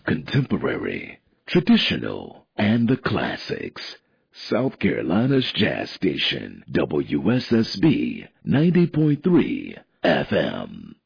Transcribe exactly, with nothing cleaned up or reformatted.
contemporary, traditional, and the classics. South Carolina's jazz station, W S S B ninety point three F M.